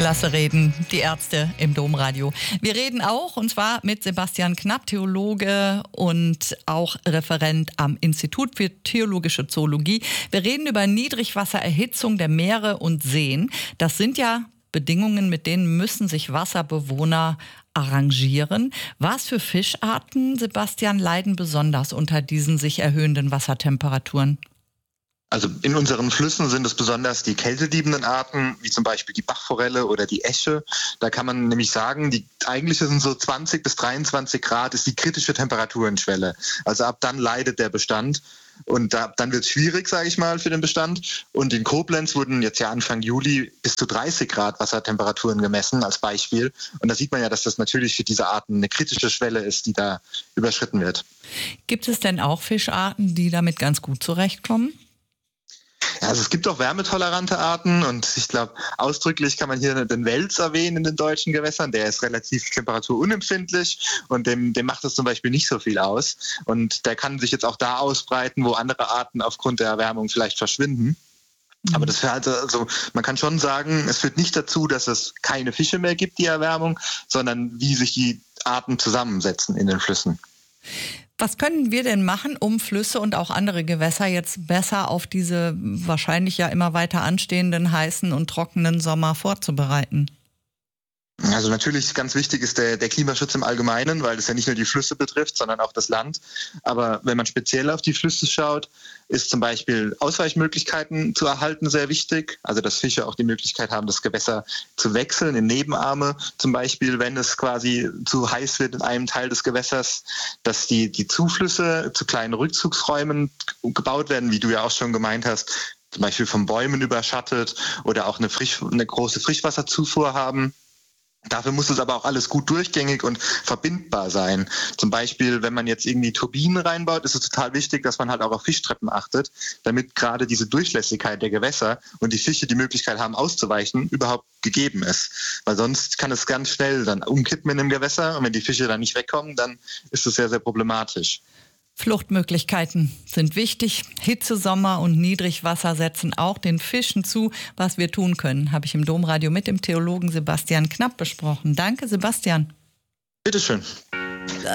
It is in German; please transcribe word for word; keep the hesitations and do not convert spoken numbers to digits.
Klasse reden, die Ärzte im Domradio. Wir reden auch, und zwar mit Sebastian Knapp, Theologe und auch Referent am Institut für Theologische Zoologie. Wir reden über Niedrigwassererhitzung der Meere und Seen. Das sind ja Bedingungen, mit denen müssen sich Wasserbewohner arrangieren. Was für Fischarten, Sebastian, leiden besonders unter diesen sich erhöhenden Wassertemperaturen? Also in unseren Flüssen sind es besonders die kälteliebenden Arten, wie zum Beispiel die Bachforelle oder die Esche. Da kann man nämlich sagen, die eigentlich sind so zwanzig bis dreiundzwanzig Grad ist die kritische Temperaturenschwelle. Also ab dann leidet der Bestand und ab dann wird es schwierig, sage ich mal, für den Bestand. Und in Koblenz wurden jetzt ja Anfang Juli bis zu dreißig Grad Wassertemperaturen gemessen als Beispiel. Und da sieht man ja, dass das natürlich für diese Arten eine kritische Schwelle ist, die da überschritten wird. Gibt es denn auch Fischarten, die damit ganz gut zurechtkommen? Ja, also es gibt auch wärmetolerante Arten und ich glaube, ausdrücklich kann man hier den Wels erwähnen in den deutschen Gewässern. Der ist relativ temperaturunempfindlich und dem, dem macht das zum Beispiel nicht so viel aus. Und der kann sich jetzt auch da ausbreiten, wo andere Arten aufgrund der Erwärmung vielleicht verschwinden. Mhm. Aber das also, also man kann schon sagen, es führt nicht dazu, dass es keine Fische mehr gibt, die Erwärmung, sondern wie sich die Arten zusammensetzen in den Flüssen. Was können wir denn machen, um Flüsse und auch andere Gewässer jetzt besser auf diese wahrscheinlich ja immer weiter anstehenden heißen und trockenen Sommer vorzubereiten? Also natürlich ganz wichtig ist der, der Klimaschutz im Allgemeinen, weil das ja nicht nur die Flüsse betrifft, sondern auch das Land. Aber wenn man speziell auf die Flüsse schaut, ist zum Beispiel Ausweichmöglichkeiten zu erhalten sehr wichtig. Also dass Fische auch die Möglichkeit haben, das Gewässer zu wechseln in Nebenarme. Zum Beispiel, wenn es quasi zu heiß wird in einem Teil des Gewässers, dass die, die Zuflüsse zu kleinen Rückzugsräumen gebaut werden, wie du ja auch schon gemeint hast, zum Beispiel von Bäumen überschattet oder auch eine, frisch, eine große Frischwasserzufuhr haben. Dafür muss es aber auch alles gut durchgängig und verbindbar sein. Zum Beispiel, wenn man jetzt irgendwie Turbinen reinbaut, ist es total wichtig, dass man halt auch auf Fischtreppen achtet, damit gerade diese Durchlässigkeit der Gewässer und die Fische die Möglichkeit haben, auszuweichen, überhaupt gegeben ist. Weil sonst kann es ganz schnell dann umkippen in dem Gewässer und wenn die Fische dann nicht wegkommen, dann ist es sehr, sehr problematisch. Fluchtmöglichkeiten sind wichtig. Hitzesommer und Niedrigwasser setzen auch den Fischen zu. Was wir tun können, habe ich im Domradio mit dem Theologen Sebastian Knapp besprochen. Danke, Sebastian. Bitteschön.